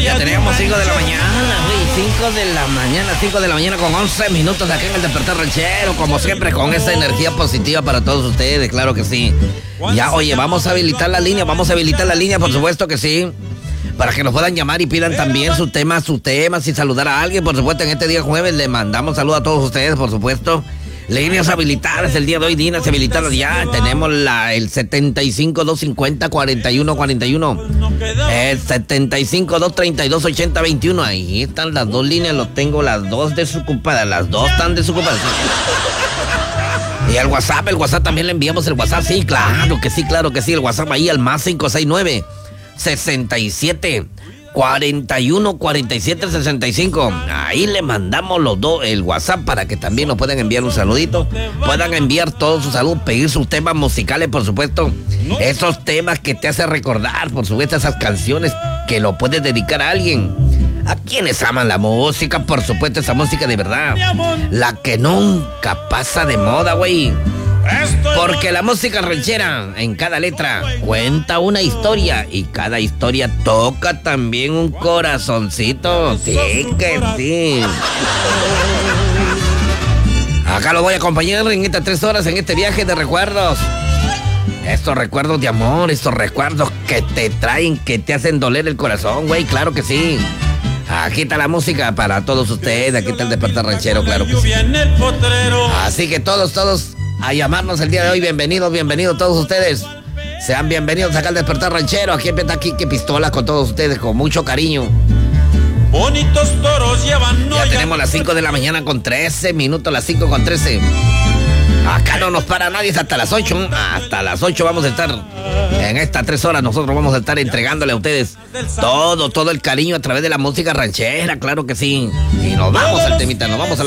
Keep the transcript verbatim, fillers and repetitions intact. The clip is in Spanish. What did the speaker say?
Ya tenemos cinco de la mañana, güey, cinco de la mañana, cinco de la mañana con once minutos aquí en el Despertar Ranchero, como siempre, con esa energía positiva para todos ustedes, claro que sí. Ya, oye, vamos a habilitar la línea, vamos a habilitar la línea, por supuesto que sí, para que nos puedan llamar y pidan también su tema, su tema, si saludar a alguien, por supuesto, en este día jueves le mandamos saludos a todos ustedes, por supuesto. Líneas habilitadas el día de hoy, líneas habilitadas ya. Tenemos la, el setenta y cinco, dos cincuenta, cuarenta y uno cuarenta y uno. El setenta y cinco, dos treinta y dos, ochenta, veintiuno. Ahí están las dos líneas, los tengo las dos desocupadas. Las dos están desocupadas. Y el WhatsApp, el WhatsApp también le enviamos el WhatsApp. Sí, claro que sí, claro que sí. El WhatsApp ahí al más cinco seis nueve, sesenta y siete, cuarenta y uno, cuarenta y siete, sesenta y cinco. Ahí le mandamos los dos el WhatsApp para que también nos puedan enviar un saludito. Puedan enviar todos sus saludos, pedir sus temas musicales, por supuesto. Esos temas que te hacen recordar, por supuesto, esas canciones que lo puedes dedicar a alguien. A quienes aman la música, por supuesto, esa música de verdad. La que nunca pasa de moda, güey. Porque la música ranchera en cada letra cuenta una historia y cada historia toca también un corazoncito. Sí que sí. Acá lo voy a acompañar en estas tres horas en este viaje de recuerdos. Estos recuerdos de amor, estos recuerdos que te traen, que te hacen doler el corazón, güey, claro que sí. Aquí está la música para todos ustedes, aquí está el Despertar Ranchero, claro que sí. Así que todos, todos a llamarnos el día de hoy. Bienvenidos, bienvenidos todos ustedes. Sean bienvenidos acá al Despertar Ranchero. Aquí empieza aquí que pistola con todos ustedes, con mucho cariño. Bonitos toros llevan. Ya tenemos las cinco de la mañana con trece minutos, las cinco con trece. Acá no nos para nadie, es hasta las ocho. Hasta las ocho vamos a estar en estas tres horas. Nosotros vamos a estar entregándole a ustedes todo, todo el cariño a través de la música ranchera, claro que sí. Y nos vamos al temita, nos vamos a la